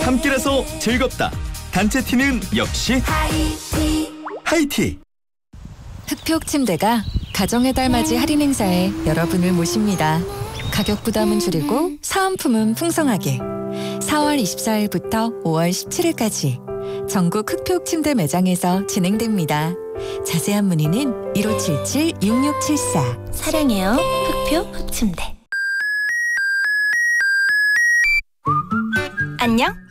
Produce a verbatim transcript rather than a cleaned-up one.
함께라서 즐겁다. 단체 티는 역시 하이티. 하이티. 흑표 침대가 가정의 달맞이 할인 행사에 여러분을 모십니다. 가격 부담은 줄이고 사은품은 풍성하게. 사월 이십사일부터 오월 십칠일까지 전국 흑표 침대 매장에서 진행됩니다. 자세한 문의는 일오칠칠 육육칠사. 사랑해요, 흑표 흑침대. 안녕.